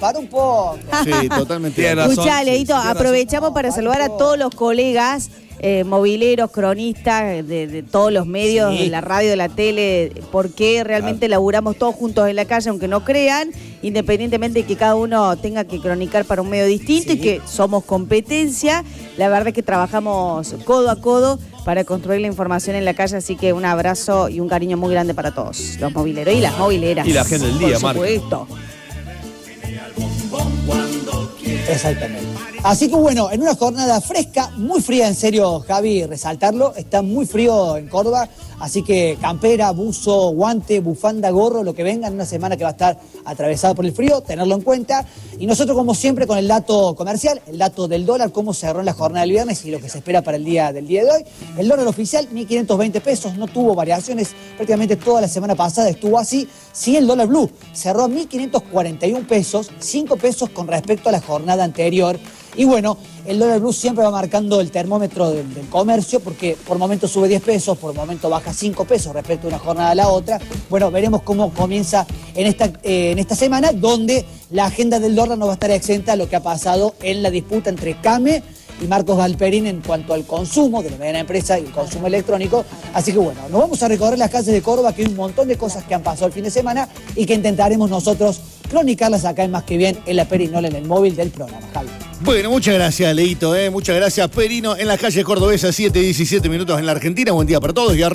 para un poco. Sí, totalmente. Escuchá, Leito, aprovechamos para saludar a todos los colegas mobileros, cronistas de todos los medios, de la radio, de la tele, porque realmente laburamos todos juntos en la calle, aunque no crean, independientemente de que cada uno tenga que cronicar para un medio distinto y que somos competencia. La verdad es que trabajamos codo a codo para construir la información en la calle, así que un abrazo y un cariño muy grande para todos los mobileros y las mobileras. Y la gente del día, por supuesto. Exactamente. Así que bueno, en una jornada fresca, muy fría, en serio, Javi, resaltarlo, está muy frío en Córdoba, así que campera, buzo, guante, bufanda, gorro, lo que venga en una semana que va a estar atravesada por el frío, tenerlo en cuenta. Y nosotros, como siempre, con el dato comercial, el dato del dólar, cómo cerró en la jornada del viernes y lo que se espera para el día de hoy. El dólar oficial, 1.520 pesos, no tuvo variaciones, prácticamente toda la semana pasada estuvo así. Sí, el dólar blue cerró a 1.541 pesos, 5 pesos con respecto a la jornada anterior. Y bueno, el dólar blue siempre va marcando el termómetro del comercio, porque por momento sube 10 pesos, por momento baja 5 pesos respecto a una jornada a la otra. Bueno, veremos cómo comienza en esta semana, donde la agenda del dólar no va a estar exenta a lo que ha pasado en la disputa entre CAME y Marcos Galperín en cuanto al consumo de la mediana empresa y el consumo electrónico. Así que bueno, nos vamos a recorrer las calles de Córdoba, que hay un montón de cosas que han pasado el fin de semana y que intentaremos nosotros cronicarlas acá en Más que Bien, en la Perinola, en el móvil del programa, Javi. Bueno, muchas gracias, Leito, muchas gracias, Perino, en la calle Cordobesa, 7:17 minutos en la Argentina. Buen día para todos. Y